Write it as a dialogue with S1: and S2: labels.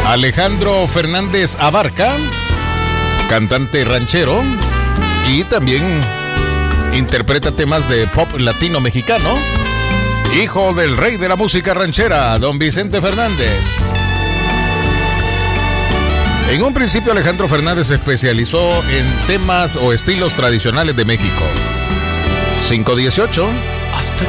S1: Alejandro Fernández Abarca, cantante ranchero y también interpreta temas de pop latino mexicano. Hijo del rey de la música ranchera, don Vicente Fernández. En un principio Alejandro Fernández se especializó en temas o estilos tradicionales de México. 518.